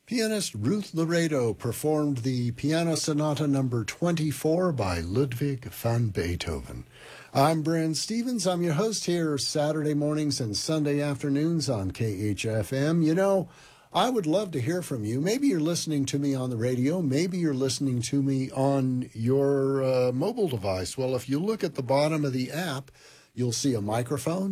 Pianist Ruth Laredo performed the Piano Sonata number 24 by Ludwig van Beethoven. I'm Brent Stevens. I'm your host here Saturday mornings and Sunday afternoons on KHFM. You know, I would love to hear from you. Maybe you're listening to me on the radio. Maybe you're listening to me on your mobile device. Well, if you look at the bottom of the app, you'll see a microphone.